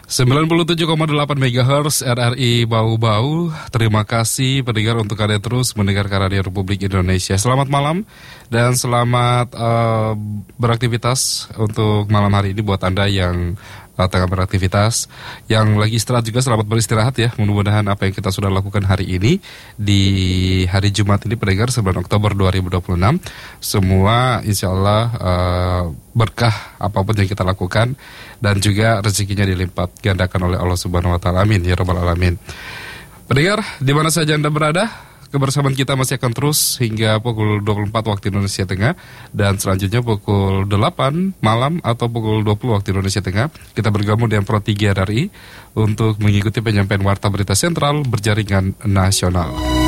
97,8 MHz RRI Bau-Bau. Terima kasih pendengar untuk kalian terus mendengarkan Radio Republik Indonesia. Selamat malam dan selamat beraktivitas untuk malam hari ini buat Anda yang tengah beraktivitas. Yang lagi istirahat juga selamat beristirahat ya. Mudah-mudahan apa yang kita sudah lakukan hari ini di hari Jumat ini pendengar 9 Oktober 2026 semua insya Allah berkah apapun yang kita lakukan dan juga rezekinya dilipat gandakan oleh Allah Subhanahu wa taala. Amin ya rabbal alamin. Pendengar, di mana saja Anda berada, kebersamaan kita masih akan terus hingga pukul 24 waktu Indonesia Tengah dan selanjutnya pukul 8 malam atau pukul 20 waktu Indonesia Tengah. Kita bergabung dengan Pro 3 RRI untuk mengikuti penyampaian warta berita sentral berjaringan nasional.